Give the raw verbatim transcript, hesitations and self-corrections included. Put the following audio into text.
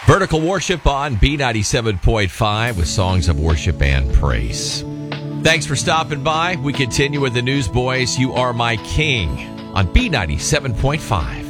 Vertical Worship on B ninety-seven point five with songs of worship and praise. Thanks for stopping by. We continue with the Newsboys. You Are My King on B ninety-seven point five.